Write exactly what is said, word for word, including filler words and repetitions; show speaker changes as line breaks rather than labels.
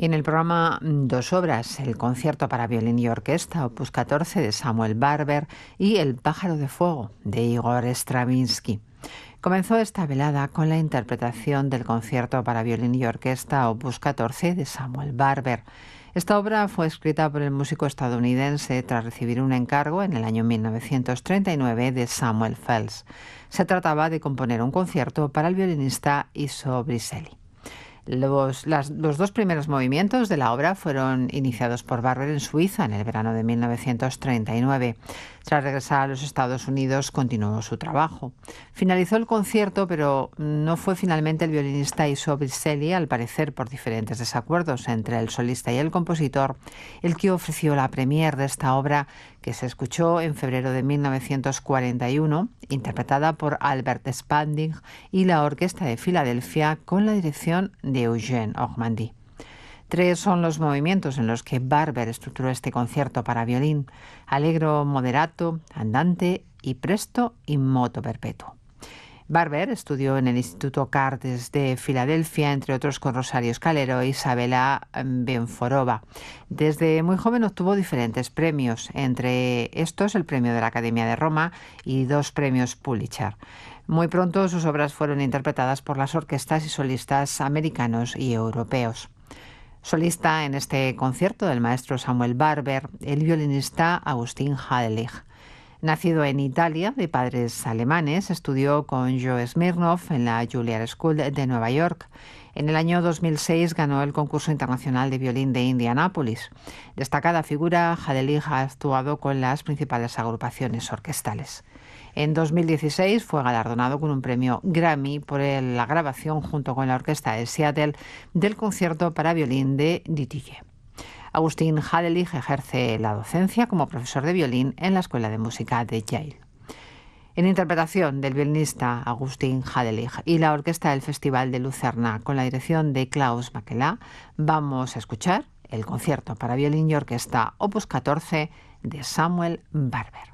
En el programa dos obras, el concierto para violín y orquesta, opus catorce de Samuel Barber y El pájaro de fuego de Igor Stravinsky. Comenzó esta velada con la interpretación del concierto para violín y orquesta, opus catorce de Samuel Barber. Esta obra fue escrita por el músico estadounidense tras recibir un encargo en el año mil novecientos treinta y nueve de Samuel Fels. Se trataba de componer un concierto para el violinista Iso Briselli. Los, las, los dos primeros movimientos de la obra fueron iniciados por Barber en Suiza en el verano de mil novecientos treinta y nueve. Tras regresar a los Estados Unidos, continuó su trabajo. Finalizó el concierto, pero no fue finalmente el violinista Iso Briselli, al parecer por diferentes desacuerdos entre el solista y el compositor, el que ofreció la premiere de esta obra, que se escuchó en febrero de mil novecientos cuarenta y uno, interpretada por Albert Spanding y la Orquesta de Filadelfia con la dirección de Eugène Ormandy. Tres son los movimientos en los que Barber estructuró este concierto para violín: allegro moderato, andante y presto in moto perpetuo. Barber estudió en el Instituto Cartes de Filadelfia, entre otros con Rosario Scalero e Isabella Benforova. Desde muy joven obtuvo diferentes premios, entre estos el premio de la Academia de Roma y dos premios Pulitzer. Muy pronto sus obras fueron interpretadas por las orquestas y solistas americanos y europeos. Solista en este concierto del maestro Samuel Barber, el violinista Augustin Hadelich. Nacido en Italia, de padres alemanes, estudió con Joe Smirnov en la Juilliard School de Nueva York. En el año dos mil seis ganó el concurso internacional de violín de Indianápolis. Destacada figura, Hadelich ha actuado con las principales agrupaciones orquestales. En dos mil dieciséis fue galardonado con un premio Grammy por la grabación junto con la Orquesta de Seattle del concierto para violín de Dutilleux. Augustin Hadelich ejerce la docencia como profesor de violín en la Escuela de Música de Yale. En interpretación del violinista Augustin Hadelich y la orquesta del Festival de Lucerna con la dirección de Klaus Makela, vamos a escuchar el concierto para violín y orquesta opus catorce de Samuel Barber.